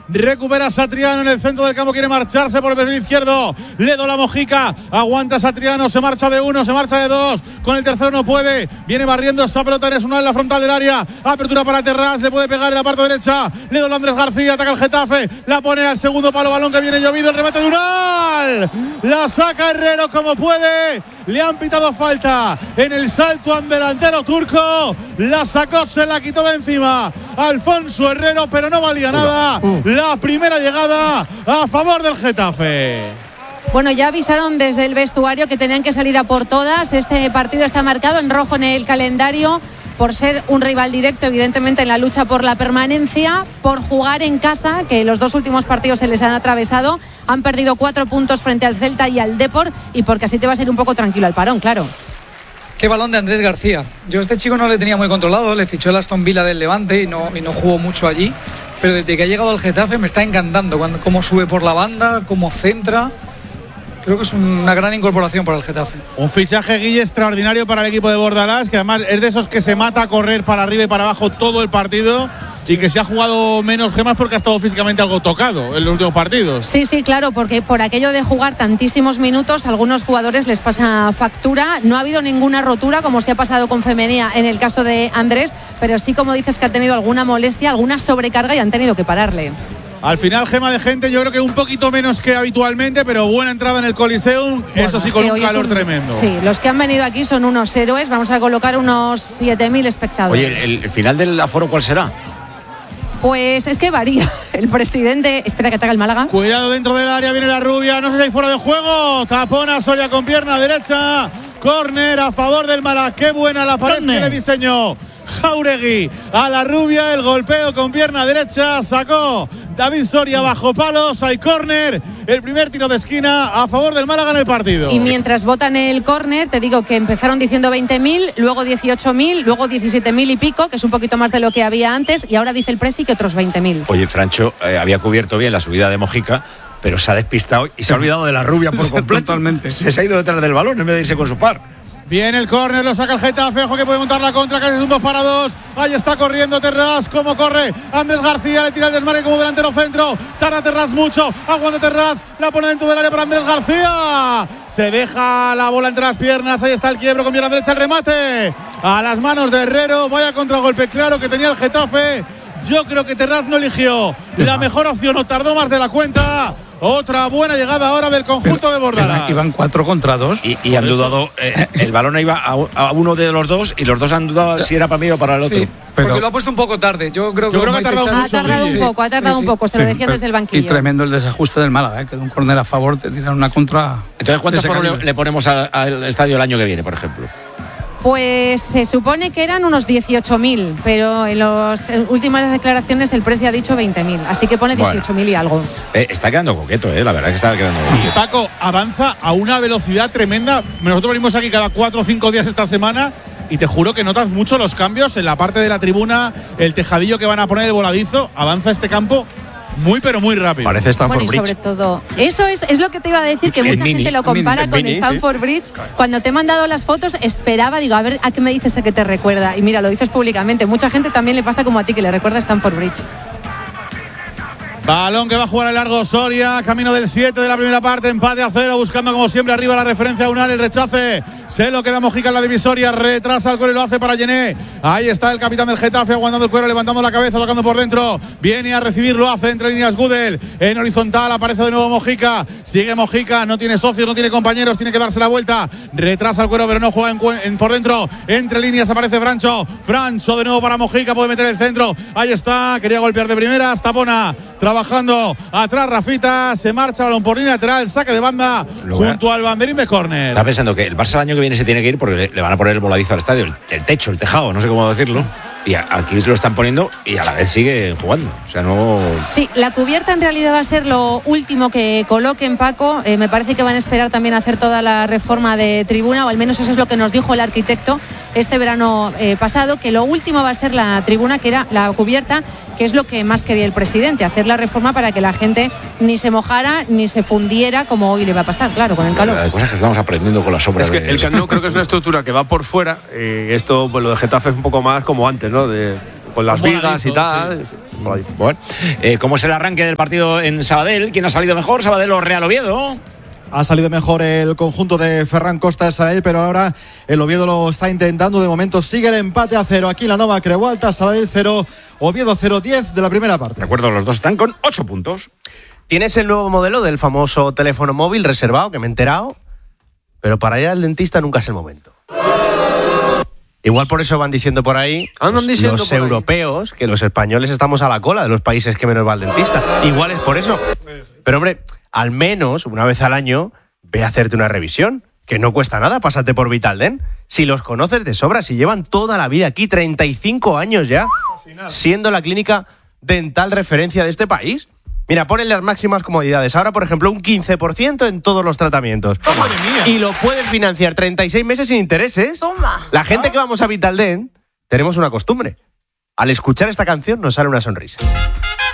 recupera Satriano en el centro del campo, quiere marcharse por el perfil izquierdo, le da la Mojica, aguanta Satriano, se marcha de uno, se marcha de dos, con el tercero no puede, viene barriendo esa pelota, es una en la frontal del área, apertura para Terrás, le puede pegar en la parte derecha, le da a Andrés García, ataca el Getafe, la pone al segundo palo, balón que viene llovido, el remate de Unal, la saca Herrero como puede, le han pitado falta en el salto al delantero turco, la sacó, se la quitó de encima Alfonso Herrero, pero no valía nada. La primera llegada a favor del Getafe. Bueno, ya avisaron desde el vestuario que tenían que salir a por todas. Este partido está marcado en rojo en el calendario por ser un rival directo, evidentemente, en la lucha por la permanencia, por jugar en casa, que los dos últimos partidos se les han atravesado. Han perdido 4 puntos frente al Celta y al Depor, y porque así te va a ser un poco tranquilo el parón, claro. Qué balón de Andrés García. Yo a este chico no le tenía muy controlado, le fichó el Aston Villa del Levante y no jugó mucho allí, pero desde que ha llegado al Getafe me está encantando cómo sube por la banda, cómo centra. Creo que es una gran incorporación para el Getafe. Un fichaje, Guille, extraordinario para el equipo de Bordalás, que además es de esos que se mata a correr para arriba y para abajo todo el partido, y que se ha jugado menos gemas porque ha estado físicamente algo tocado en los últimos partidos. Sí, claro, porque por aquello de jugar tantísimos minutos, a algunos jugadores les pasa factura. No ha habido ninguna rotura, como se ha pasado con Femenía en el caso de Andrés, pero sí, como dices, que ha tenido alguna molestia, alguna sobrecarga y han tenido que pararle. Al final, gema de gente, yo creo que un poquito menos que habitualmente, pero buena entrada en el Coliseum, bueno, eso sí, con un calor tremendo. Sí, los que han venido aquí son unos héroes. Vamos a colocar unos 7.000 espectadores. Oye, ¿el final del aforo cuál será? Pues es que varía. El presidente, espera que ataca el Málaga. Cuidado dentro del área, viene la rubia, no sé si hay fuera de juego. Tapona Soria con pierna derecha. Córner a favor del Málaga. Qué buena la pared que le diseñó Jauregui a la rubia, el golpeo con pierna derecha, sacó David Soria bajo palos, hay córner, el primer tiro de esquina a favor del Málaga en el partido. Y mientras votan el córner, te digo que empezaron diciendo 20.000, luego 18.000, luego 17.000 y pico, que es un poquito más de lo que había antes, y ahora dice el Presi que otros 20.000. Oye, Francho había cubierto bien la subida de Mojica, pero se ha despistado y se ha olvidado de la rubia por completo. Totalmente. Se ha ido detrás del balón en vez de irse con su par. Viene el córner, lo saca el Getafe, ojo que puede montar la contra, casi es un 2-2. Ahí está corriendo Terrás, cómo corre Andrés García, le tira el desmarque como delantero centro. Tarda Terrás mucho, aguanta Terrás, la pone dentro del área para Andrés García. Se deja la bola entre las piernas, ahí está el quiebro con pierna derecha, el remate a las manos de Herrero. Vaya contragolpe claro que tenía el Getafe. Yo creo que Terrás no eligió la mejor opción, o tardó más de la cuenta. Otra buena llegada ahora del conjunto de Bordalás. Iban 4 contra 2. Y han dudado, el balón iba a uno de los dos y los dos han dudado si era para mí o para el otro. Sí, porque lo ha puesto un poco tarde. Yo creo que ha tardado un poco, te lo decían desde el banquillo. Y tremendo el desajuste del Málaga, que de un córner a favor te tiran una contra. Entonces, ¿cuántos foros le ponemos al estadio el año que viene, por ejemplo? Pues se supone que eran unos 18.000, pero en las últimas declaraciones el Presi ha dicho 20.000, así que pone 18.000 y algo. Está quedando coqueto, la verdad que está quedando coqueto. Y Paco avanza a una velocidad tremenda. Nosotros venimos aquí cada 4 o 5 días esta semana y te juro que notas mucho los cambios en la parte de la tribuna, el tejadillo que van a poner, el voladizo. Avanza este campo muy pero muy rápido. Parece Stamford Bridge. Y sobre todo, eso es lo que te iba a decir, que mucha gente lo compara con Stamford Bridge. Cuando te he mandado las fotos, esperaba, digo, a ver a qué me dices a qué te recuerda. Y mira, lo dices públicamente. Mucha gente también le pasa como a ti, que le recuerda a Stamford Bridge. Balón que va a jugar el largo Soria, camino del 7 de la primera parte, empate a 0, buscando como siempre arriba la referencia a Unal, el rechace, se lo queda Mojica en la divisoria, retrasa el cuero y lo hace para Yené. Ahí está el capitán del Getafe aguantando el cuero, levantando la cabeza, tocando por dentro, viene a recibir, lo hace entre líneas Gudel, en horizontal aparece de nuevo Mojica, sigue Mojica, no tiene socios, no tiene compañeros, tiene que darse la vuelta, retrasa el cuero pero no juega por dentro, entre líneas aparece Francho de nuevo para Mojica, puede meter el centro, ahí está, quería golpear de primeras, Tapona trabajando atrás, Rafita, se marcha el balón por línea lateral, saque de banda junto al banderín de córner. Estaba pensando que el Barça el año que viene se tiene que ir porque le van a poner el voladizo al estadio, el techo, el tejado, no sé cómo decirlo. Y aquí lo están poniendo y a la vez sigue jugando. O sea, no. Sí, la cubierta en realidad va a ser lo último que coloquen, Paco. Me parece que van a esperar también a hacer toda la reforma de tribuna, o al menos eso es lo que nos dijo el arquitecto este verano pasado, que lo último va a ser la tribuna, que era la cubierta, que es lo que más quería el presidente, hacer la reforma para que la gente ni se mojara ni se fundiera, como hoy le va a pasar, claro, con el calor. Hay cosas que estamos aprendiendo con la sombra. Es que el Camp Nou creo que es una estructura que va por fuera. Esto, pues lo de Getafe es un poco más como antes, ¿no? con las vigas y tal. Sí. Bueno, ¿cómo es el arranque del partido en Sabadell? ¿Quién ha salido mejor? ¿Sabadell o Real Oviedo? Ha salido mejor el conjunto de Ferran Costa Sabadell, pero ahora el Oviedo lo está intentando. De momento sigue el empate a 0 aquí en la Nova Creu Alta. Sabadell 0, Oviedo 0, 10 de la primera parte. De acuerdo, los dos están con 8 puntos. Tienes el nuevo modelo del famoso teléfono móvil reservado, que me he enterado, pero para ir al dentista nunca es el momento. Igual por eso van diciendo por ahí los europeos que los españoles estamos a la cola de los países que menos va al dentista. Igual es por eso. Pero hombre, al menos una vez al año ve a hacerte una revisión, que no cuesta nada, pásate por Vitaldent. Si los conoces de sobra, si llevan toda la vida aquí, 35 años ya, siendo la clínica dental referencia de este país. Mira, ponen las máximas comodidades. Ahora, por ejemplo, un 15% en todos los tratamientos. ¡Oh, madre mía! Y lo puedes financiar 36 meses sin intereses. Toma. La gente que vamos a Vitaldent tenemos una costumbre. Al escuchar esta canción nos sale una sonrisa.